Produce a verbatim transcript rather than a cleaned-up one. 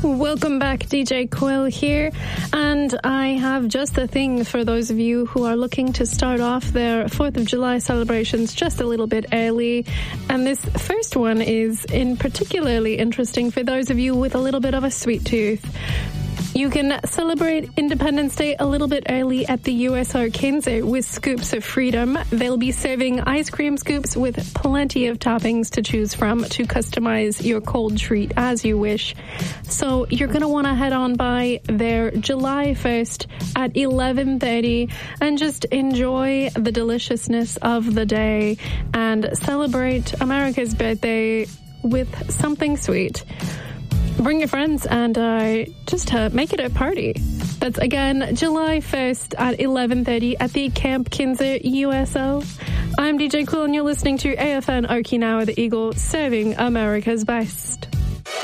Welcome back, D J Quill here, and I have just the thing for those of you who are looking to start off their fourth of July celebrations just a little bit early. And this first one is in particularly interesting for those of you with a little bit of a sweet tooth. You can celebrate Independence Day a little bit early at the U S R Kinzer with Scoops of Freedom. They'll be serving ice cream scoops with plenty of toppings to choose from to customize your cold treat as you wish. So you're going to want to head on by there July first at eleven thirty and just enjoy the deliciousness of the day and celebrate America's birthday with something sweet. Bring your friends and uh, just uh, make it a party. That's, again, July first at eleven thirty at the Camp Kinzer U S O. I'm D J Cool, and you're listening to A F N Okinawa, the Eagle, serving America's best.